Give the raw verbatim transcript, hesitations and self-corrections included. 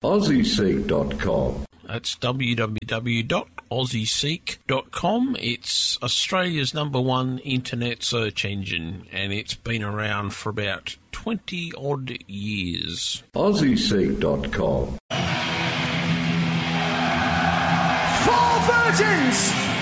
aussie seek dot com. That's w w w dot aussie seek dot com. It's Australia's number one internet search engine, and it's been around for about twenty odd years. aussie seek dot com. Four virgins!